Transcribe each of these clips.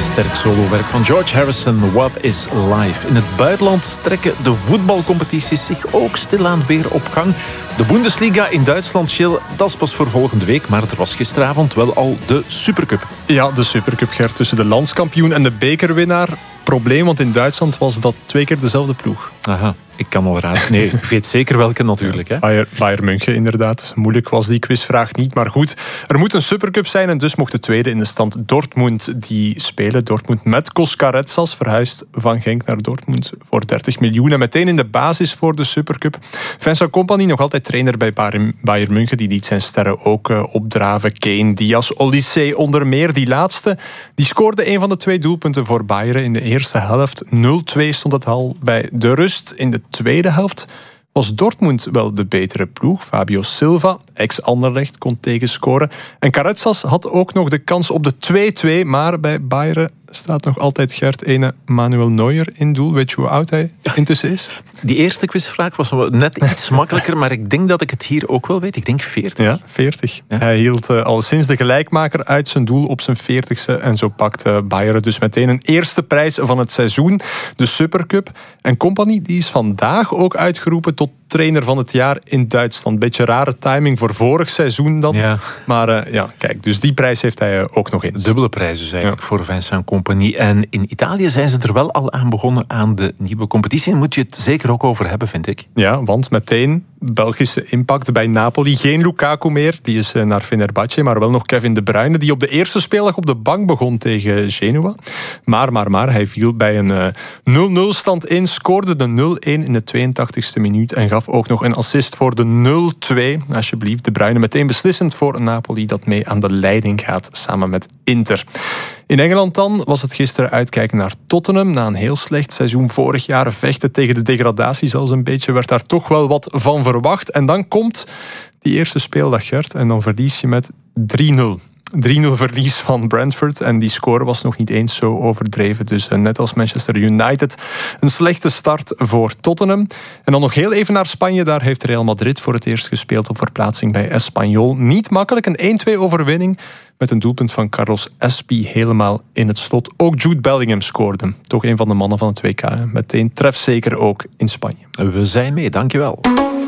Sterk solowerk van George Harrison, What is Life. In het buitenland trekken de voetbalcompetities zich ook stilaan weer op gang. De Bundesliga in Duitsland, Gilles, dat is pas voor volgende week. Maar er was gisteravond wel al de Supercup. Ja, de Supercup, Gert, tussen de landskampioen en de bekerwinnaar. Probleem, want in Duitsland was dat 2 keer dezelfde ploeg. Aha, ik kan al raden. Nee, ik weet zeker welke natuurlijk. Hè? Bayern München, inderdaad. Moeilijk was die quizvraag niet, maar goed. Er moet een Supercup zijn en dus mocht de tweede in de stand Dortmund die spelen. Dortmund met Koskaretsas, verhuisd van Genk naar Dortmund voor 30 miljoen. En meteen in de basis voor de Supercup. Vincent Kompany, nog altijd trainer bij Bayern München, die liet zijn sterren ook opdraven. Kane, Diaz, Olysee onder meer. Die laatste, die scoorde een van de 2 doelpunten voor Bayern in de eerste helft. 0-2 stond het al bij de rust. In de tweede helft was Dortmund wel de betere ploeg. Fabio Silva, ex-Anderlecht, kon tegenscoren. En Karetsas had ook nog de kans op de 2-2, maar bij Bayern staat nog altijd Gert ene Manuel Neuer in doel. Weet je hoe oud hij intussen is? Die eerste quizvraag was net iets makkelijker, maar ik denk dat ik het hier ook wel weet. Ik denk 40. Ja, 40. Ja. Hij hield al sinds de gelijkmaker uit zijn doel op zijn 40ste. En zo pakt Bayern dus meteen een eerste prijs van het seizoen, de Supercup. En Kompany, die is vandaag ook uitgeroepen tot trainer van het jaar in Duitsland. Beetje rare timing voor vorig seizoen dan. Ja. Maar kijk, dus die prijs heeft hij ook nog eens. Dubbele prijs dus eigenlijk voor Vincent Kompany. En in Italië zijn ze er wel al aan begonnen aan de nieuwe competitie. Daar moet je het zeker ook over hebben, vind ik. Ja, want meteen Belgische impact bij Napoli. Geen Lukaku meer, die is naar Fenerbahce, maar wel nog Kevin De Bruyne, die op de eerste speeldag op de bank begon tegen Genoa. Maar, hij viel bij een 0-0 stand in, scoorde de 0-1 in de 82e minuut en gaf ook nog een assist voor de 0-2. Alsjeblieft, De Bruyne meteen beslissend voor Napoli, dat mee aan de leiding gaat samen met Inter. In Engeland dan was het gisteren uitkijken naar Tottenham. Na een heel slecht seizoen vorig jaar, vechten tegen de degradatie zelfs een beetje, werd daar toch wel wat van verwacht. En dan komt die eerste speeldag, Gert, en dan verlies je met 3-0. 3-0 verlies van Brentford en die score was nog niet eens zo overdreven. Dus net als Manchester United een slechte start voor Tottenham. En dan nog heel even naar Spanje. Daar heeft Real Madrid voor het eerst gespeeld op verplaatsing bij Espanyol. Niet makkelijk, een 1-2 overwinning met een doelpunt van Carlos Espi helemaal in het slot. Ook Jude Bellingham scoorde. Toch een van de mannen van het WK. Meteen trefzeker ook in Spanje. We zijn mee, dankjewel.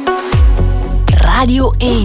Radio 1.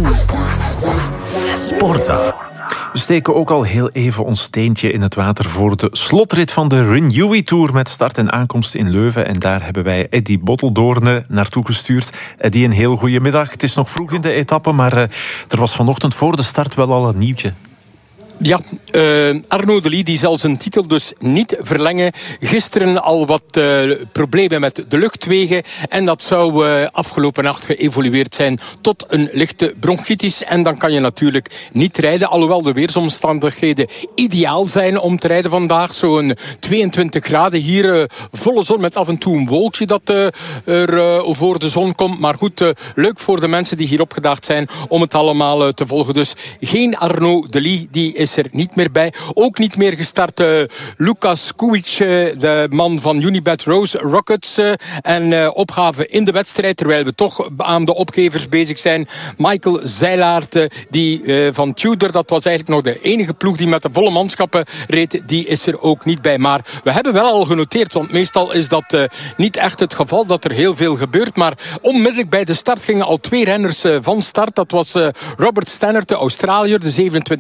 Sportza. We steken ook al heel even ons steentje in het water voor de slotrit van de Renewy Tour met start en aankomst in Leuven. En daar hebben wij Eddy Botteldoorne naartoe gestuurd. Eddy, een heel goede middag. Het is nog vroeg in de etappe, maar er was vanochtend voor de start wel al een nieuwtje. Ja, Arnaud Delis die zal zijn titel dus niet verlengen. Gisteren al wat problemen met de luchtwegen. En dat zou afgelopen nacht geëvolueerd zijn tot een lichte bronchitis. En dan kan je natuurlijk niet rijden. Alhoewel de weersomstandigheden ideaal zijn om te rijden vandaag. Zo'n 22 graden. Hier volle zon met af en toe een wolkje dat er voor de zon komt. Maar goed, leuk voor de mensen die hier opgedaagd zijn om het allemaal te volgen. Dus geen Arnaud Delis, die is er niet meer bij. Ook niet meer gestart Lukas Kuic, de man van Unibet Rose Rockets. En opgave in de wedstrijd, terwijl we toch aan de opgevers bezig zijn. Michael Zeilaert, die van Tudor, dat was eigenlijk nog de enige ploeg die met de volle manschappen reed, die is er ook niet bij. Maar we hebben wel al genoteerd, want meestal is dat niet echt het geval dat er heel veel gebeurt. Maar onmiddellijk bij de start gingen al 2 renners van start. Dat was Robert Stannard, de Australiër, de